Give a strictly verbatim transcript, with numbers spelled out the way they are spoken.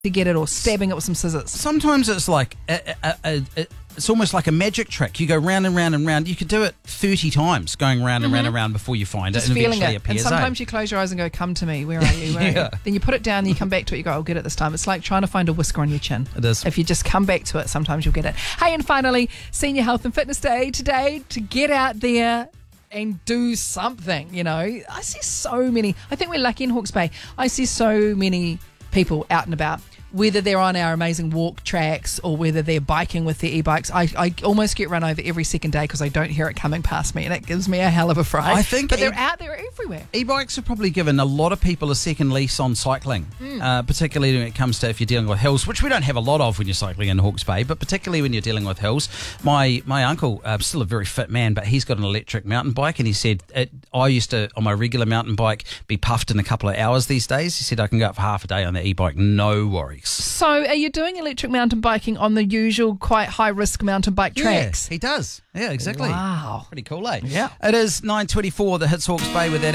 to get it or stabbing it with some scissors. Sometimes it's like a, a, a, a, it's almost like a magic trick. You go round and round and round. You could do it thirty times, going round and round and round before you find Just it, and feeling eventually it. it appears. And sometimes eh? you close your eyes and go, "Come to me. Where are you? Where Yeah. are you?" Then you put it down, and you come back to it. You go, "I'll get it this time." It's like trying to find a whisker on your chin. It is. If you just come back to it, sometimes you'll get it. Hey, and finally, Senior Health and Fitness Day today to get out there and do something. You know, I see so many. I think we're lucky in Hawke's Bay. I see so many people out and about, whether they're on our amazing walk tracks or whether they're biking with their e-bikes. I, I almost get run over every second day because I don't hear it coming past me, and it gives me a hell of a fright. I think but they're e- out there everywhere. E-bikes have probably given a lot of people a second lease on cycling, Mm. uh, particularly when it comes to if you're dealing with hills, which we don't have a lot of when you're cycling in Hawke's Bay, but particularly when you're dealing with hills. My my uncle, uh, still a very fit man, but he's got an electric mountain bike, and he said, it, I used to, on my regular mountain bike, be puffed in a couple of hours these days. He said, I can go up for half a day on the e-bike, no worries. So are you doing electric mountain biking on the usual quite high-risk mountain bike tracks? Yeah, he does. Yeah, exactly. Wow. Pretty cool, eh? Yeah. It is nine twenty-four, the Hits Hawke's Bay with that.